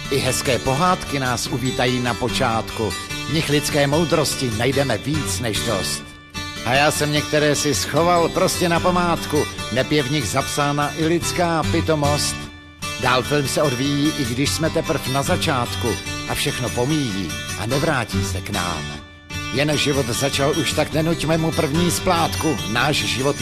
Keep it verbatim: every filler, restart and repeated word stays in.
I hezké pohádky nás uvítají na počátku. V nich lidské moudrosti najdeme víc než dost. A já jsem některé si schoval prostě na památku. Neb je v nich zapsána i lidská pitomost. Dál film se odvíjí, i když jsme teprv na začátku. A všechno pomíjí a nevrátí se k nám. Jen život začal, už tak nenuťme mu první splátku. Náš život